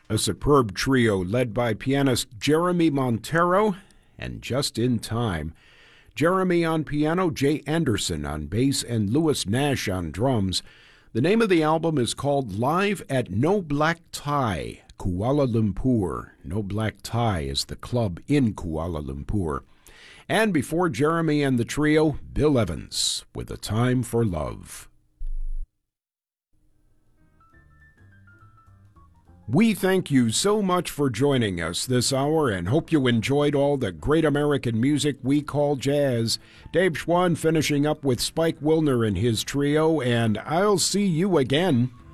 A superb trio led by pianist Jeremy Montero, and just in time. Jeremy on piano, Jay Anderson on bass, and Lewis Nash on drums. The name of the album is called Live at No Black Tie, Kuala Lumpur. No Black Tie is the club in Kuala Lumpur. And before Jeremy and the trio, Bill Evans with A Time for Love. We thank you so much for joining us this hour and hope you enjoyed all the great American music we call jazz. Dave Schwann finishing up with Spike Wilner and his trio, and I'll see you again.